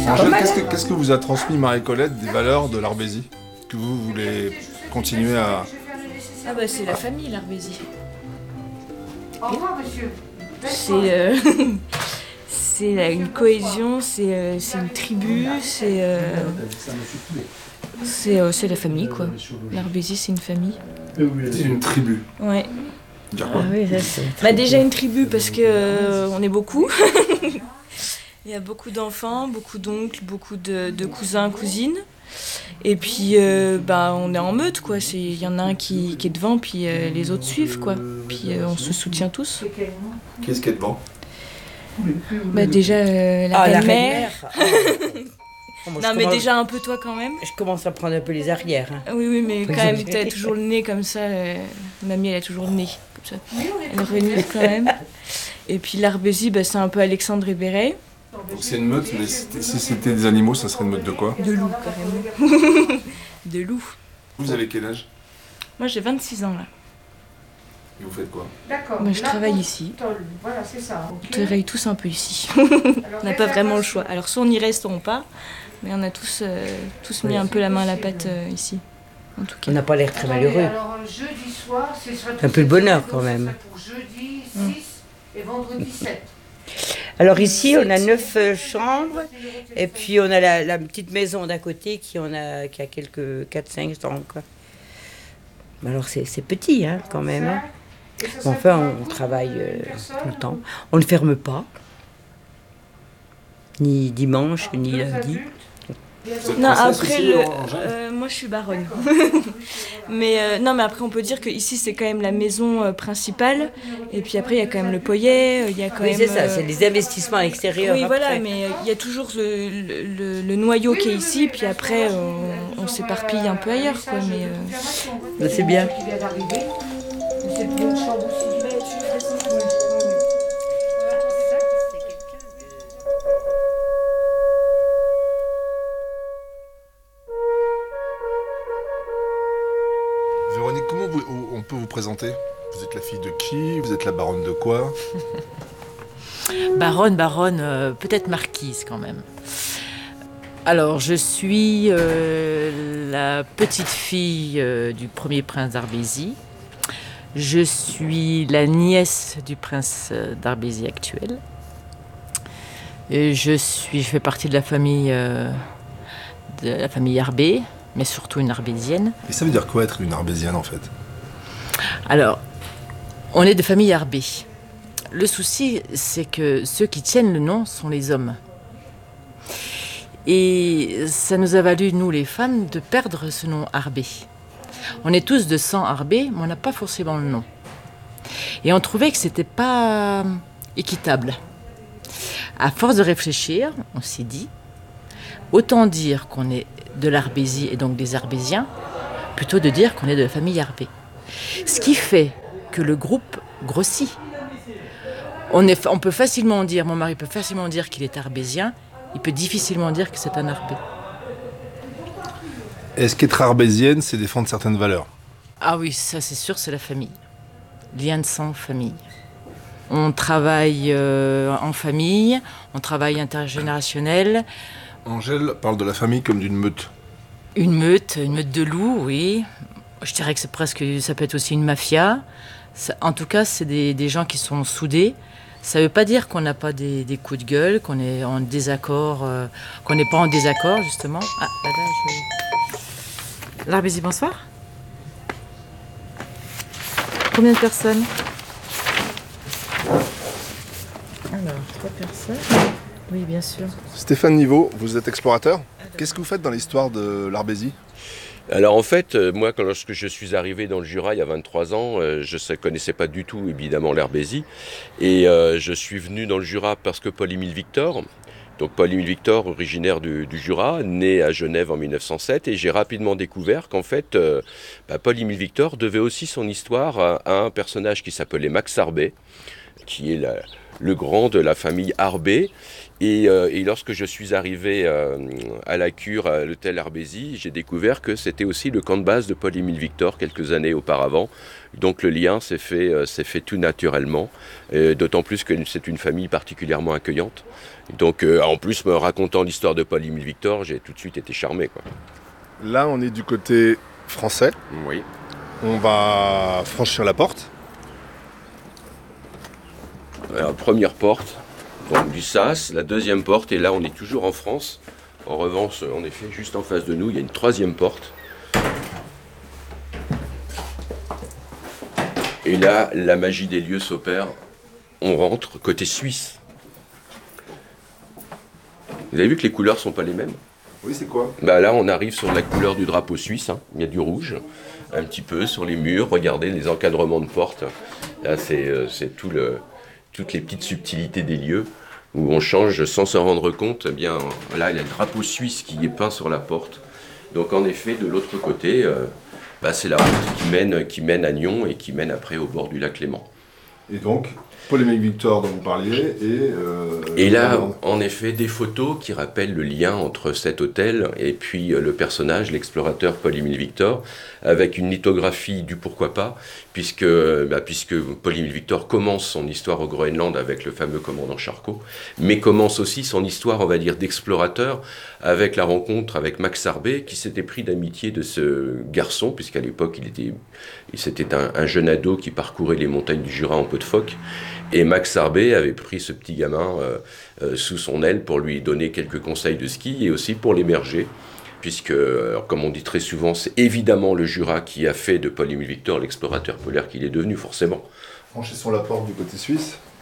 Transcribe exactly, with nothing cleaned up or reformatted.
Angèle, qu'est-ce que, qu'est-ce que vous a transmis Marie-Colette des valeurs de l'Arbésie que vous voulez continuer à... Ah bah c'est la famille, l'Arbésie. Au revoir, monsieur. C'est euh, c'est la- une cohésion, c'est euh, c'est une tribu, c'est euh, c'est euh, c'est la famille quoi. L'Arbésie c'est une famille. C'est une tribu. Ouais. Dire quoi? Ah oui, ça, c'est- bah déjà une tribu parce que euh, on est beaucoup. Il y a beaucoup d'enfants, beaucoup d'oncles, beaucoup de, de cousins, cousines. Et puis euh, bah on est en meute quoi. C'est il y en a un qui, qui est devant puis euh, les autres suivent quoi. Puis euh, on se soutient tous. Qu'est-ce qui est devant? Bah déjà euh, la Ah, la belle-mère. reine-mère. Oh, moi, je Non mais commence- déjà un peu toi quand même. Je commence à prendre un peu les arrières. hein. Ah oui oui mais Faut quand même exagérer. t'as toujours le nez comme ça. euh, Mamie elle a toujours le nez comme ça. Elle renifle quand même. Et puis l'Arbésie bah, c'est un peu Alexandre et Béret. Donc c'est une meute, mais si si c'était des animaux, ça serait une meute de quoi? De loup carrément. De loup. Vous avez quel âge? Moi j'ai vingt-six ans là. Et vous faites quoi? D'accord. Moi, je La travaille ici. Tôle, voilà, c'est ça. On ok. travaille tous un peu ici. Alors, On n'a pas vraiment le choix. Alors soit on y reste, soit on part. Mais on a tous, euh, tous mis un peu la main à la pâte euh, ici. En tout cas. On n'a pas l'air très Attendez, malheureux. alors, euh, jeudi soir, ce serait Un peu de bonheur, quand donc, ce même. serait pour jeudi six et vendredi sept. Alors ici, on a neuf euh, chambres. Et puis on a la, la petite maison d'à côté qui, en a, qui a quelques quatre cinq chambres. Quoi. Mais alors c'est c'est petit hein, quand même. hein. Et ce Bon, serait enfin, pour on vous, travaille une euh, personne, tout le temps. On ne ferme pas. Ni dimanche, ni deux lundi. adultes. Non, Princesse après, ici, le- Angèle euh, moi je suis baronne. mais euh, non, mais après on peut dire que ici c'est quand même la maison euh, principale. Et puis après il y a quand même le poyer, euh, il y a quand Oui, même. c'est ça, euh, c'est des investissements extérieurs. Oui, après. voilà, mais euh, il y a toujours le, le- le- le noyau qui est ici, puis après on, on s'éparpille un peu ailleurs, quoi. Mais euh, Mais c'est bien. Qui vient d'arriver. C'est pour une chambre aussi. Véronique, comment vous- on peut vous présenter? Vous êtes la fille de qui? Vous êtes la baronne de quoi? Baronne, baronne, euh, peut-être marquise quand même. Alors, je suis euh, la petite fille euh, du premier prince d'Arbésie. Je suis la nièce du prince euh, d'Arbésie actuel. Et je suis, je fais partie de la famille, euh, de la famille Arbé, mais surtout une arbésienne. Et ça veut dire quoi être une arbésienne en fait? Alors, on est de famille Arbé. Le souci, c'est que ceux qui tiennent le nom sont les hommes. Et ça nous a valu, nous les femmes, de perdre ce nom Arbé. On est tous de sang Arbé, mais on n'a pas forcément le nom. Et on trouvait que c'était pas équitable. À force de réfléchir, on s'est dit, autant dire qu'on est de l'Arbésie et donc des Arbésiens, plutôt de dire qu'on est de la famille Arbé. Ce qui fait que le groupe grossit. On, est, on peut facilement dire, mon mari peut facilement dire qu'il est arbésien, il peut difficilement dire que c'est un Arbé. Est-ce qu'être arbésienne, c'est défendre certaines valeurs? Ah oui, ça c'est sûr, c'est la famille. Lien de sang, famille. On travaille euh, en famille, on travaille intergénérationnel. Angèle parle de la famille comme d'une meute. Une meute, une meute de loups, oui. Je dirais que c'est presque, ça peut être aussi une mafia. Ça- en tout cas, c'est des, des gens qui sont soudés. Ça ne veut pas dire qu'on n'a pas des, des coups de gueule, qu'on est en désaccord, euh, qu'on n'est pas en désaccord, justement. Ah, là, là, je... L'Arbésie, bonsoir. Combien de personnes? Alors, trois personnes. Oui, bien sûr. Stéphane Niveau, vous êtes explorateur. Qu'est-ce que vous faites dans l'histoire de l'Arbésie? Alors en fait, euh, moi, quand, lorsque je suis arrivé dans le Jura il y a vingt-trois ans, euh, je ne connaissais pas du tout évidemment l'Arbésie. Et euh, je suis venu dans le Jura parce que Paul-Émile Victor, donc Paul-Émile Victor, originaire du, du Jura, né à Genève en mille neuf cent sept, et j'ai rapidement découvert qu'en fait, euh, bah, Paul-Émile Victor devait aussi son histoire à, à un personnage qui s'appelait Max Arbé, qui est la, le grand de la famille Arbé. Et, euh, et lorsque je suis arrivé euh, à la cure, à l'hôtel Arbézy, j'ai découvert que c'était aussi le camp de base de Paul-Émile Victor quelques années auparavant. Donc le lien s'est fait, euh, s'est fait tout naturellement, euh, d'autant plus que c'est une famille particulièrement accueillante. Donc euh, en plus, me racontant l'histoire de Paul-Émile Victor, j'ai tout de suite été charmé, quoi. Là, on est du côté français. Oui. On va franchir la porte. Alors, première porte, donc du sas, la deuxième porte, et là on est toujours en France. En revanche, en effet, juste en face de nous, il y a une troisième porte. Et là, la magie des lieux s'opère. On rentre côté suisse. Vous avez vu que les couleurs ne sont pas les mêmes? Oui, c'est quoi? Bah là, on arrive sur la couleur du drapeau suisse. Hein. Il y a du rouge, un petit peu sur les murs. Regardez les encadrements de portes. Là, c'est, euh, c'est tout le, toutes les petites subtilités des lieux où on change sans s'en rendre compte. Eh bien, là, il y a le drapeau suisse qui est peint sur la porte. Donc, en effet, de l'autre côté, euh, bah, c'est la route qui mène, qui mène à Nyon et qui mène après au bord du lac Léman. Et donc, Paul-Émile Victor dont vous parliez, et... Euh, et là, en effet, des photos qui rappellent le lien entre cet hôtel et puis le personnage, l'explorateur Paul-Émile Victor, avec une lithographie du pourquoi pas, puisque, bah, puisque Paul-Émile Victor commence son histoire au Groenland avec le fameux commandant Charcot, mais commence aussi son histoire, on va dire, d'explorateur, avec la rencontre avec Max Arbé, qui s'était pris d'amitié de ce garçon, puisqu'à l'époque, il était, c'était un, un jeune ado qui parcourait les montagnes du Jura en peau de phoque. Et Max Arbé avait pris ce petit gamin euh, euh, sous son aile pour lui donner quelques conseils de ski et aussi pour l'héberger, puisque, alors, comme on dit très souvent, c'est évidemment le Jura qui a fait de Paul-Émile Victor l'explorateur polaire qu'il est devenu, forcément. Franchissons la porte du côté suisse.